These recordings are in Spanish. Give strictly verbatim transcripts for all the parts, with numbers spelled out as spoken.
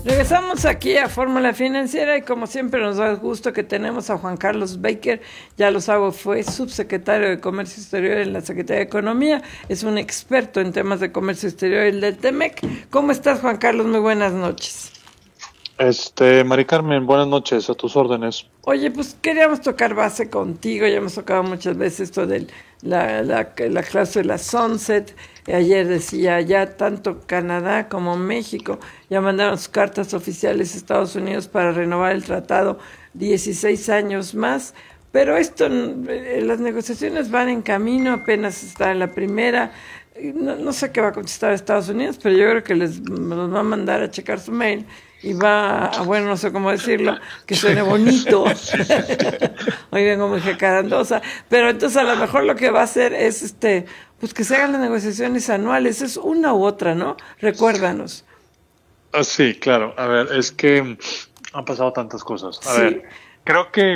Regresamos aquí a Fórmula Financiera y como siempre nos da gusto que tenemos a Juan Carlos Baker. Ya lo sabe, fue subsecretario de Comercio Exterior en la Secretaría de Economía, es un experto en temas de comercio exterior y del Temec. ¿Cómo estás, Juan Carlos? Muy buenas noches. Este, Mari Carmen, buenas noches, a tus órdenes. Oye, pues queríamos tocar base contigo, ya hemos tocado muchas veces esto de la, la, la cláusula Sunset. Ayer decía, ya tanto Canadá como México ya mandaron sus cartas oficiales a Estados Unidos para renovar el tratado dieciséis años más, pero esto, las negociaciones van en camino, apenas está en la primera. No, no sé qué va a contestar Estados Unidos, pero yo creo que les los va a mandar a checar su mail y va a, bueno, no sé cómo decirlo, que suene bonito. Hoy vengo muy jacarandosa, pero entonces a lo mejor lo que va a hacer es este, pues que se hagan las negociaciones anuales, es una u otra, ¿no? Recuérdanos. Ah, sí, claro. A ver, es que han pasado tantas cosas. A Sí. ver, creo que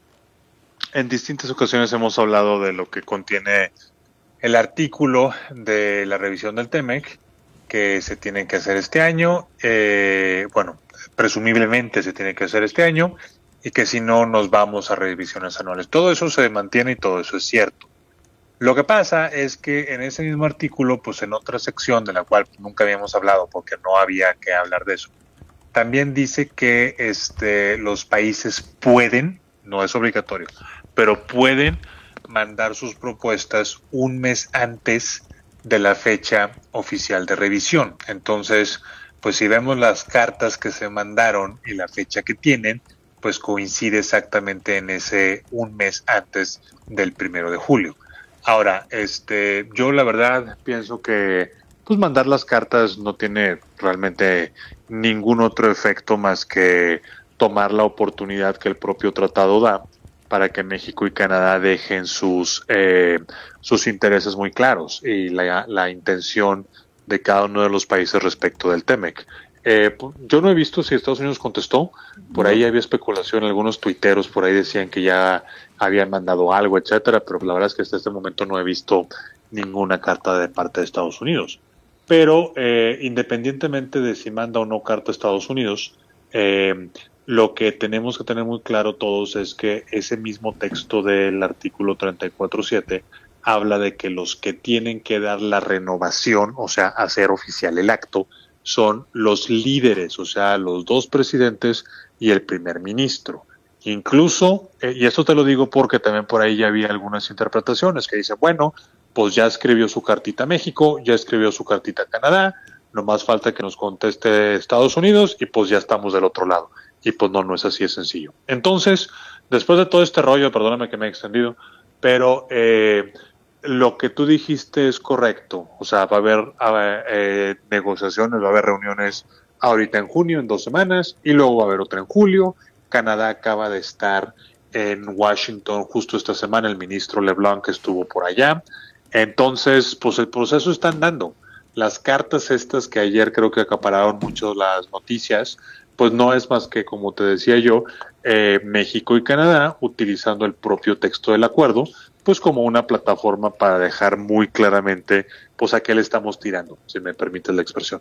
en distintas ocasiones hemos hablado de lo que contiene el artículo de la revisión del Temec, que se tiene que hacer este año, eh, bueno, presumiblemente se tiene que hacer este año, y que si no nos vamos a revisiones anuales. Todo eso se mantiene y todo eso es cierto. Lo que pasa es que en ese mismo artículo, pues en otra sección de la cual nunca habíamos hablado porque no había que hablar de eso, también dice que este, los países pueden, no es obligatorio, pero pueden mandar sus propuestas un mes antes de la fecha oficial de revisión. Entonces, pues si vemos las cartas que se mandaron y la fecha que tienen, pues coincide exactamente en ese un mes antes del primero de julio. Ahora, este, yo la verdad pienso que pues mandar las cartas no tiene realmente ningún otro efecto más que tomar la oportunidad que el propio tratado da para que México y Canadá dejen sus eh, sus intereses muy claros y la, la intención de cada uno de los países respecto del Temec. Eh, yo no he visto si Estados Unidos contestó, por ahí había especulación, algunos tuiteros por ahí decían que ya habían mandado algo, etcétera, pero la verdad es que hasta este momento no he visto ninguna carta de parte de Estados Unidos. Pero eh, independientemente de si manda o no carta a Estados Unidos, eh, lo que tenemos que tener muy claro todos es que ese mismo texto del artículo treinta y cuatro punto siete habla de que los que tienen que dar la renovación, o sea, hacer oficial el acto, son los líderes, o sea, los dos presidentes y el primer ministro. Incluso, eh, y esto te lo digo porque también por ahí ya había algunas interpretaciones que dicen, bueno, pues ya escribió su cartita a México, ya escribió su cartita a Canadá, nomás falta que nos conteste Estados Unidos y pues ya estamos del otro lado. Y pues no, no es así de sencillo. Entonces, después de todo este rollo, perdóname que me he extendido, pero eh, lo que tú dijiste es correcto. O sea, va a haber eh, negociaciones, va a haber reuniones ahorita en junio, en dos semanas, y luego va a haber otra en julio. Canadá acaba de estar en Washington justo esta semana, el ministro LeBlanc estuvo por allá. Entonces, pues el proceso está andando. Las cartas estas que ayer creo que acapararon mucho las noticias, pues no es más que, como te decía yo, eh, México y Canadá utilizando el propio texto del acuerdo, pues como una plataforma para dejar muy claramente, pues a qué le estamos tirando, si me permites la expresión.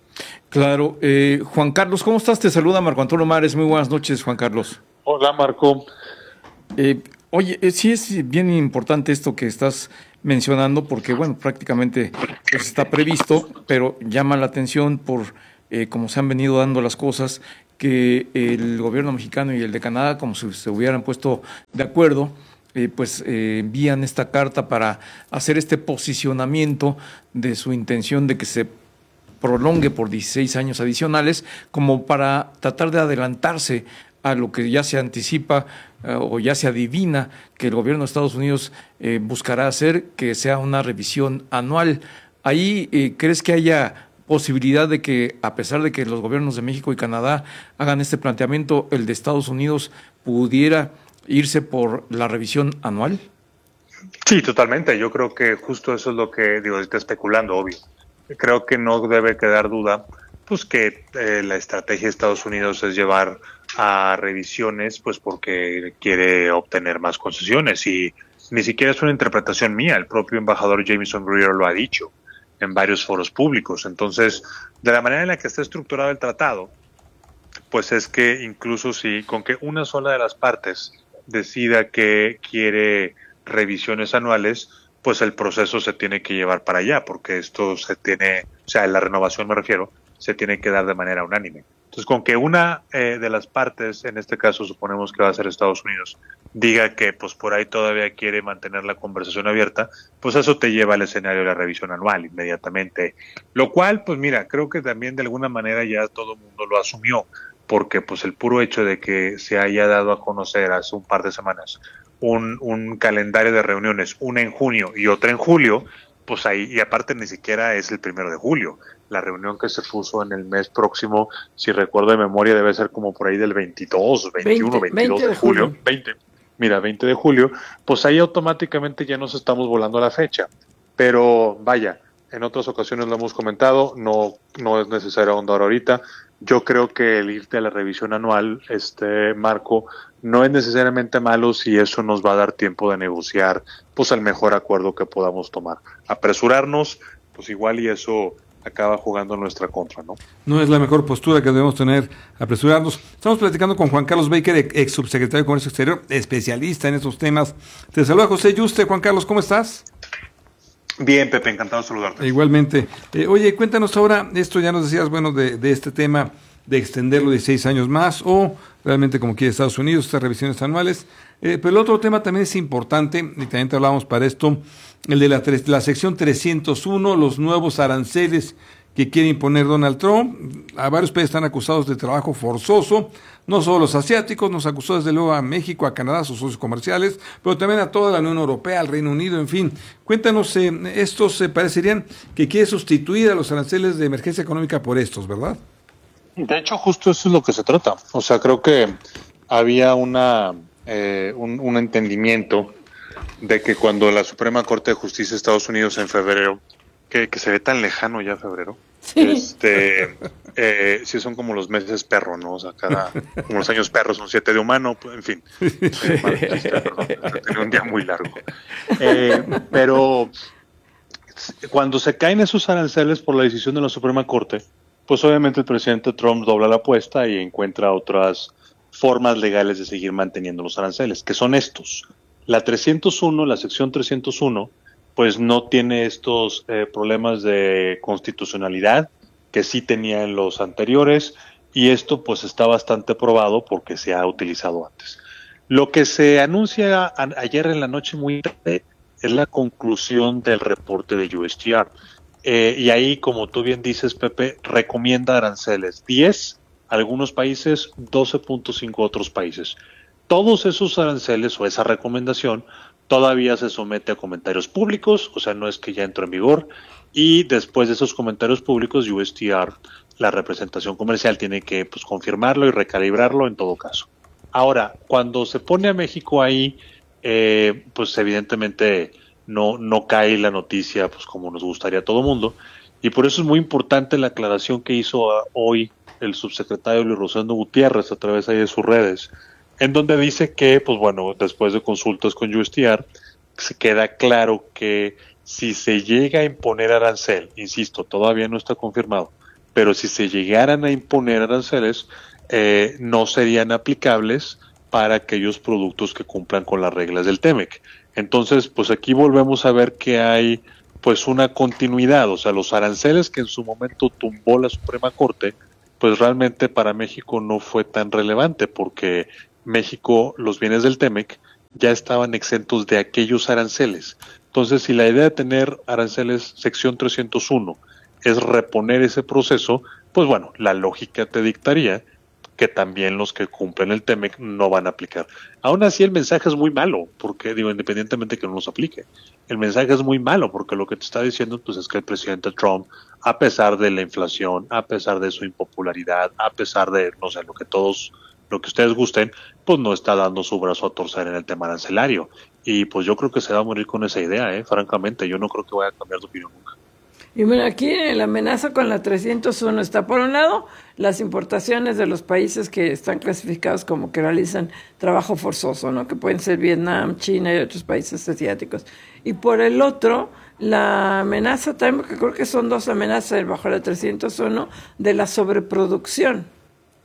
Claro. Eh, Juan Carlos, ¿cómo estás? Te saluda Marco Antonio Mares. Muy buenas noches, Juan Carlos. Hola, Marco. Eh, oye, eh, sí es bien importante esto que estás mencionando porque, bueno, prácticamente pues, está previsto, pero llama la atención por eh, cómo se han venido dando las cosas, que el gobierno mexicano y el de Canadá, como si se hubieran puesto de acuerdo, eh, pues eh, envían esta carta para hacer este posicionamiento de su intención de que se prolongue por dieciséis años adicionales, como para tratar de adelantarse a lo que ya se anticipa uh, o ya se adivina que el gobierno de Estados Unidos eh, buscará hacer, que sea una revisión anual. Ahí, eh, ¿crees que haya posibilidad de que, a pesar de que los gobiernos de México y Canadá hagan este planteamiento, el de Estados Unidos pudiera irse por la revisión anual? Sí, totalmente. Yo creo que justo eso es lo que, digo, está especulando, obvio. Creo que no debe quedar duda, pues que eh, la estrategia de Estados Unidos es llevar a revisiones, pues porque quiere obtener más concesiones y ni siquiera es una interpretación mía. El propio embajador Jamieson Greer lo ha dicho en varios foros públicos. Entonces, de la manera en la que está estructurado el tratado, pues es que incluso si con que una sola de las partes decida que quiere revisiones anuales, pues el proceso se tiene que llevar para allá, porque esto se tiene, o sea, la renovación me refiero, se tiene que dar de manera unánime. Entonces, con que una eh, de las partes, en este caso suponemos que va a ser Estados Unidos, diga que pues por ahí todavía quiere mantener la conversación abierta, pues eso te lleva al escenario de la revisión anual inmediatamente. Lo cual, pues mira, creo que también de alguna manera ya todo el mundo lo asumió, porque pues el puro hecho de que se haya dado a conocer hace un par de semanas un, un calendario de reuniones, una en junio y otra en julio, pues ahí, y aparte ni siquiera es el primero de julio. La reunión que se puso en el mes próximo, si recuerdo de memoria, debe ser como por ahí del veintidós, veintiuno, veinte, veintidós veinte de julio. veinte. Mira, veinte de julio, pues ahí automáticamente ya nos estamos volando a la fecha. Pero vaya, en otras ocasiones lo hemos comentado, no, no es necesario ahondar ahorita. Yo creo que el irte a la revisión anual, este Marco, no es necesariamente malo si eso nos va a dar tiempo de negociar pues el mejor acuerdo que podamos tomar. Apresurarnos, pues igual y eso acaba jugando en nuestra contra, ¿no? No es la mejor postura que debemos tener, apresurarnos. Estamos platicando con Juan Carlos Baker, ex subsecretario de Comercio Exterior, especialista en estos temas. Te saluda José Yuste. Juan Carlos, ¿cómo estás? Bien, Pepe, encantado de saludarte. Igualmente. Eh, oye, cuéntanos ahora, esto ya nos decías, bueno, de, de este tema de extenderlo dieciséis años más o realmente como quiere Estados Unidos, estas revisiones anuales. Eh, pero el otro tema también es importante, y también te hablábamos para esto, el de la, la sección trescientos uno, los nuevos aranceles que quiere imponer Donald Trump. A varios países están acusados de trabajo forzoso, no solo los asiáticos, nos acusó desde luego a México, a Canadá, sus socios comerciales, pero también a toda la Unión Europea, al Reino Unido, en fin. Cuéntanos, eh, estos eh, parecerían que quiere sustituir a los aranceles de emergencia económica por estos, ¿verdad? De hecho, justo eso es lo que se trata. O sea, creo que había una eh, un, un entendimiento de que cuando la Suprema Corte de Justicia de Estados Unidos en febrero, que, que se ve tan lejano ya febrero, Sí. este, eh, sí son como los meses perro, ¿no? O sea, cada, como los años perro son siete de humano, pues, en fin. Eh, mal chiste, perdón, tenía un día muy largo. Eh, pero cuando se caen esos aranceles por la decisión de la Suprema Corte, pues obviamente el presidente Trump dobla la apuesta y encuentra otras formas legales de seguir manteniendo los aranceles, que son estos. La trescientos uno, la sección trescientos uno, pues no tiene estos eh, problemas de constitucionalidad que sí tenían los anteriores, y esto pues está bastante probado porque se ha utilizado antes. Lo que se anuncia a, ayer en la noche muy tarde es la conclusión del reporte de U S T R. Eh, y ahí, como tú bien dices, Pepe, recomienda aranceles diez a algunos países, doce punto cinco a otros países. Todos esos aranceles o esa recomendación todavía se somete a comentarios públicos, o sea, no es que ya entró en vigor, y después de esos comentarios públicos, U S T R, la representación comercial, tiene que pues confirmarlo y recalibrarlo en todo caso. Ahora, cuando se pone a México ahí, eh, pues evidentemente no no cae la noticia pues como nos gustaría a todo mundo, y por eso es muy importante la aclaración que hizo a, hoy el subsecretario Luis Rosendo Gutiérrez a través ahí de sus redes, en donde dice que, pues bueno, después de consultas con U S T R, se queda claro que si se llega a imponer arancel, insisto, todavía no está confirmado, pero si se llegaran a imponer aranceles, eh, no serían aplicables para aquellos productos que cumplan con las reglas del T M E C. Entonces, pues aquí volvemos a ver que hay pues una continuidad, o sea, los aranceles que en su momento tumbó la Suprema Corte, pues realmente para México no fue tan relevante, porque México, los bienes del T M E C ya estaban exentos de aquellos aranceles. Entonces, si la idea de tener aranceles sección trescientos uno es reponer ese proceso, pues bueno, la lógica te dictaría que también los que cumplen el T M E C no van a aplicar. Aún así el mensaje es muy malo, porque digo, independientemente que no los aplique, el mensaje es muy malo, porque lo que te está diciendo pues es que el presidente Trump, a pesar de la inflación, a pesar de su impopularidad, a pesar de, no sé, lo que todos, lo que ustedes gusten, pues no está dando su brazo a torcer en el tema arancelario. Y pues yo creo que se va a morir con esa idea, eh, francamente, yo no creo que vaya a cambiar de opinión nunca. Y bueno, aquí la amenaza con la trescientos uno está, por un lado, las importaciones de los países que están clasificados como que realizan trabajo forzoso, ¿no? Que pueden ser Vietnam, China y otros países asiáticos. Y por el otro, la amenaza también, porque creo que son dos amenazas bajo la trescientos uno, de la sobreproducción.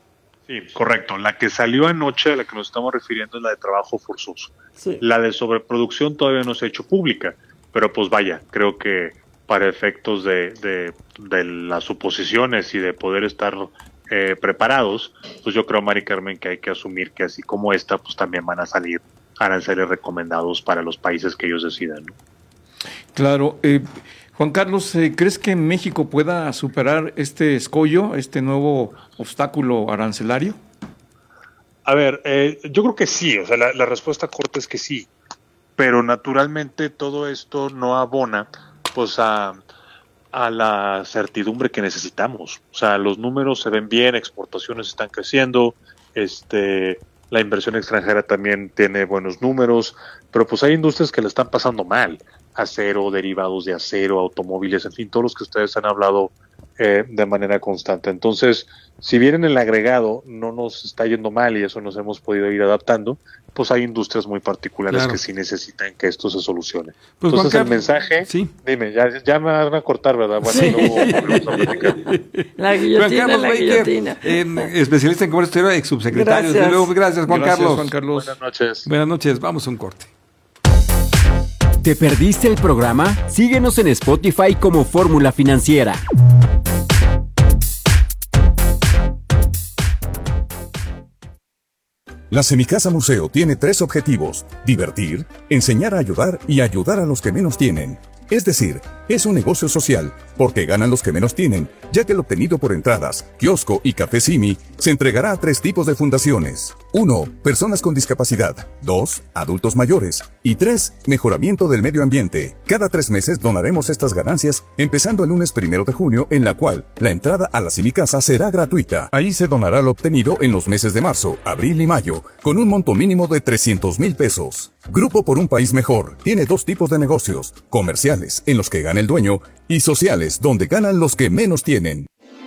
Sí, correcto. La que salió anoche, a la que nos estamos refiriendo, es la de trabajo forzoso. Sí. La de sobreproducción todavía no se ha hecho pública, pero pues vaya, creo que para efectos de, de, de las suposiciones y de poder estar eh, preparados, pues yo creo, Mari Carmen, que hay que asumir que así como esta, pues también van a salir aranceles recomendados para los países que ellos decidan, ¿no? Claro. Eh, Juan Carlos, eh, ¿crees que México pueda superar este escollo, este nuevo obstáculo arancelario? A ver, eh, yo creo que sí, o sea, la, la respuesta corta es que sí, pero naturalmente todo esto no abona pues a, a la certidumbre que necesitamos. O sea, los números se ven bien, exportaciones están creciendo, este, la inversión extranjera también tiene buenos números, pero pues hay industrias que le están pasando mal. Acero, derivados de acero, automóviles, en fin, todos los que ustedes han hablado eh, de manera constante. Entonces, si bien en el agregado no nos está yendo mal y eso nos hemos podido ir adaptando, pues hay industrias muy particulares claro. que sí necesitan que esto se solucione. Pues, Entonces, Juan el mensaje, sí. dime, ya, ya me van a cortar, ¿verdad? Bueno, Sí. luego volvemos a platicar. La Juan guillotina, Carlos la Baker, guillotina. en- especialista en comercio exterior, ex subsecretario. Gracias. Desde luego, gracias, Juan Gracias, Carlos. Juan Carlos. Buenas noches. Buenas noches, vamos a un corte. ¿Te perdiste el programa? Síguenos en Spotify como Fórmula Financiera. La Semicasa Museo tiene tres objetivos: divertir, enseñar a ayudar y ayudar a los que menos tienen. Es decir, es un negocio social, porque ganan los que menos tienen, ya que el obtenido por entradas, kiosco y café Simi se entregará a tres tipos de fundaciones. uno. Personas con discapacidad. dos. Adultos mayores. Y tres. Mejoramiento del medio ambiente. Cada tres meses donaremos estas ganancias, empezando el lunes primero de junio, en la cual la entrada a la Semicasa será gratuita. Ahí se donará lo obtenido en los meses de marzo, abril y mayo, con un monto mínimo de trescientos mil pesos. Grupo por un País Mejor tiene dos tipos de negocios: comerciales, en los que gana el dueño, y sociales, donde ganan los que menos tienen.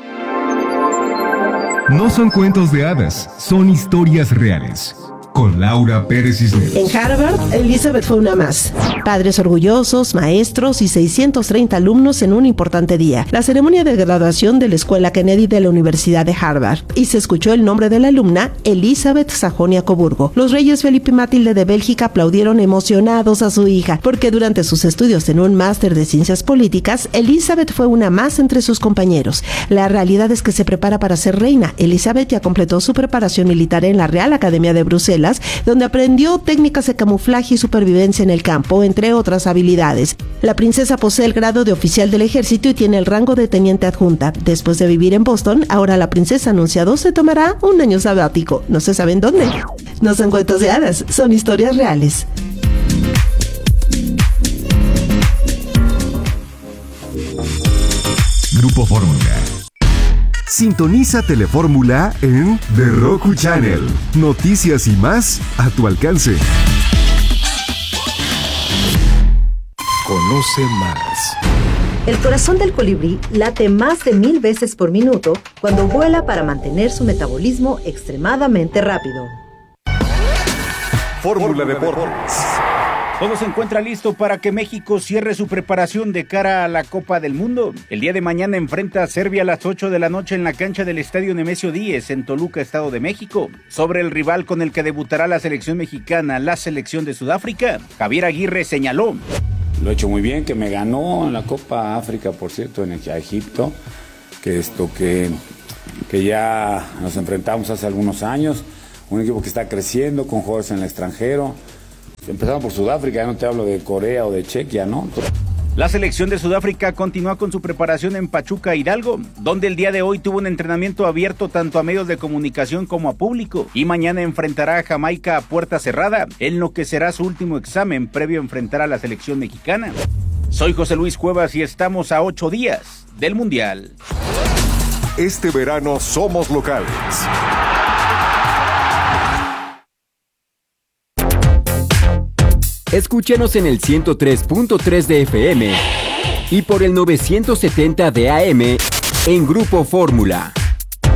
No son cuentos de hadas, son historias reales. Con Laura Pérez Cisneros. En Harvard, Elizabeth fue una más. Padres orgullosos, maestros y seiscientos treinta alumnos en un importante día. La ceremonia de graduación de la Escuela Kennedy de la Universidad de Harvard. Y se escuchó el nombre de la alumna, Elizabeth Sajonia-Coburgo. Los reyes Felipe y Matilde de Bélgica aplaudieron emocionados a su hija, porque durante sus estudios en un máster de ciencias políticas, Elizabeth fue una más entre sus compañeros. La realidad es que se prepara para ser reina. Elizabeth ya completó su preparación militar en la Real Academia de Bruselas, donde aprendió técnicas de camuflaje y supervivencia en el campo, entre otras habilidades. La princesa posee el grado de oficial del ejército y tiene el rango de teniente adjunta. Después de vivir en Boston, ahora la princesa ha anunciado se tomará un año sabático. No se sabe en dónde. No son cuentos de hadas, son historias reales. Grupo Fórmula. Sintoniza Telefórmula en The Roku Channel. Noticias y más a tu alcance. Conoce más. El corazón del colibrí late más de mil veces por minuto cuando vuela para mantener su metabolismo extremadamente rápido. Fórmula Deportes. Todo se encuentra listo para que México cierre su preparación de cara a la Copa del Mundo. El día de mañana enfrenta a Serbia a las ocho de la noche en la cancha del Estadio Nemesio Díez en Toluca, Estado de México. Sobre el rival con el que debutará la selección mexicana, la selección de Sudáfrica, Javier Aguirre señaló: Lo he hecho muy bien, que me ganó en la Copa África, por cierto, en el, a Egipto, que esto que, que ya nos enfrentamos hace algunos años, un equipo que está creciendo con jugadores en el extranjero. Empezamos por Sudáfrica, ya no te hablo de Corea o de Chequia, ¿no? La selección de Sudáfrica continúa con su preparación en Pachuca, Hidalgo, donde el día de hoy tuvo un entrenamiento abierto tanto a medios de comunicación como a público, y mañana enfrentará a Jamaica a puerta cerrada, en lo que será su último examen previo a enfrentar a la selección mexicana. Soy José Luis Cuevas y estamos a ocho días del Mundial. Este verano somos locales. Escúchanos en el ciento tres punto tres de F M y por el novecientos setenta de A M en Grupo Fórmula.